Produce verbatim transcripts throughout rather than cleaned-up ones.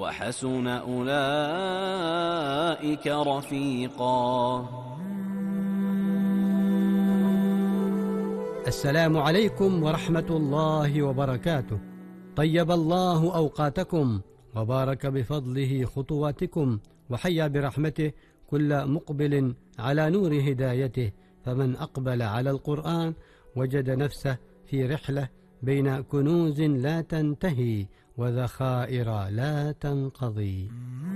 وحسن أولئك رفيقا. السلام عليكم ورحمة الله وبركاته. طيب الله أوقاتكم وبارك بفضله خطواتكم، وحيا برحمته كل مقبل على نور هدايته. فمن أقبل على القرآن وجد نفسه في رحلة بين كنوز لا تنتهي وذخائر لا تنقضي.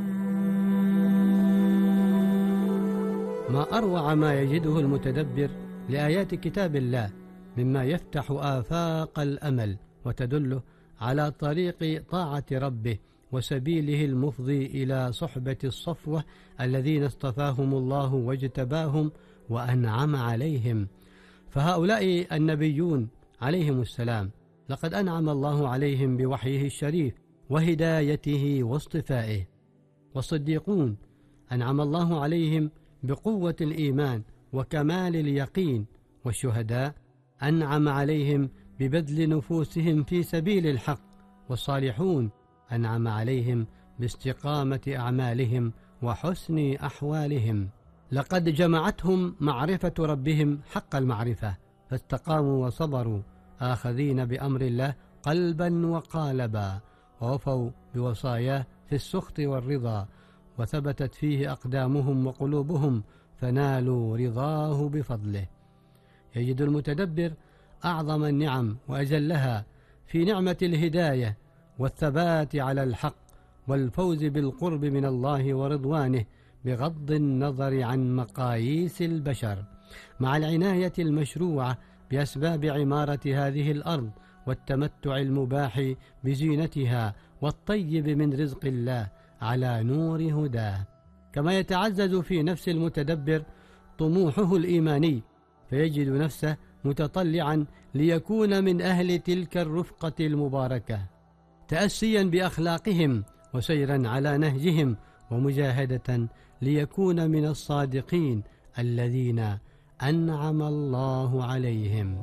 ما أروع ما يجده المتدبر لآيات كتاب الله مما يفتح آفاق الأمل وتدله على طريق طاعة ربه وسبيله المفضي إلى صحبة الصفوة الذين اصطفاهم الله واجتباهم وأنعم عليهم. فهؤلاء النبيون عليهم السلام لقد أنعم الله عليهم بوحيه الشريف وهدايته واصطفائه. والصديقون أنعم الله عليهم بقوة الإيمان وكمال اليقين. والشهداء أنعم عليهم ببذل نفوسهم في سبيل الحق. والصالحون أنعم عليهم باستقامة أعمالهم وحسن أحوالهم. لقد جمعتهم معرفة ربهم حق المعرفة، فاستقاموا وصبروا آخذين بأمر الله قلبا وقالبا، ووفوا بوصاياه في السخط والرضا، وثبتت فيه أقدامهم وقلوبهم فنالوا رضاه بفضله. يجد المتدبر أعظم النعم وأجلها في نعمة الهداية والثبات على الحق والفوز بالقرب من الله ورضوانه بغض النظر عن مقاييس البشر، مع العناية المشروعة بأسباب عمارة هذه الأرض والتمتع المباح بزينتها والطيب من رزق الله على نور هداه. كما يتعزز في نفس المتدبر طموحه الإيماني، فيجد نفسه متطلعا ليكون من أهل تلك الرفقة المباركة، تأسيا بأخلاقهم وسيرا على نهجهم، ومجاهدة ليكون من الصادقين الذين أنعم الله عليهم.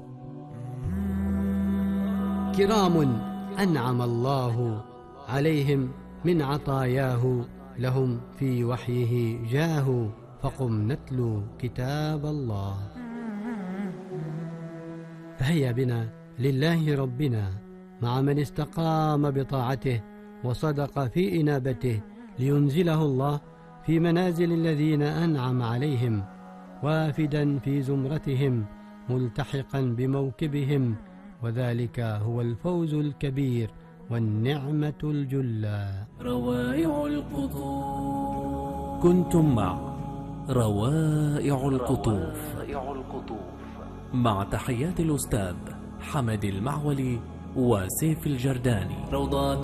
كرام أنعم الله عليهم من عطاياه، لهم في وحيه جاه، فقم نتلو كتاب الله. فهيا بنا لله ربنا مع من استقام بطاعته وصدق في إنابته، لينزله الله في منازل الذين أنعم عليهم، وافدا في زمرتهم ملتحقا بموكبهم، وذلك هو الفوز الكبير والنعمة الجلى. روائع القطوف. كنتم مع روائع القطوف مع تحيات الأستاذ حمد المعولي وسيف الجرداني. روضات